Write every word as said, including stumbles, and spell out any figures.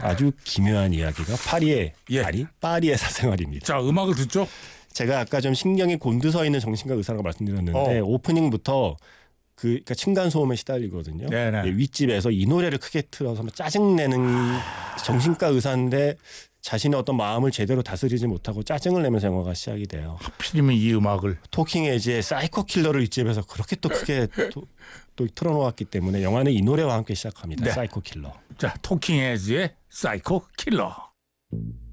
아주 기묘한 이야기가 파리의 예. 파리 파리의 사생활입니다. 자, 음악을 듣죠. 제가 아까 좀 신경이 곤두서 있는 정신과 의사라고 말씀드렸는데 어. 오프닝부터 그 그러니까 층간 소음에 시달리거든요. 네네. 예, 윗집에서 이 노래를 크게 틀어서 막 짜증내는 정신과 의사인데 자신의 어떤 마음을 제대로 다스리지 못하고 짜증을 내면서 영화가 시작이 돼요. 하필이면 이 음악을. 토킹 에지의 사이코 킬러를 윗집에서 그렇게 또 크게 또, 또 틀어놓았기 때문에 영화는 이 노래와 함께 시작합니다. 네. 사이코 킬러. 자, 토킹 헤즈의 사이코 킬러.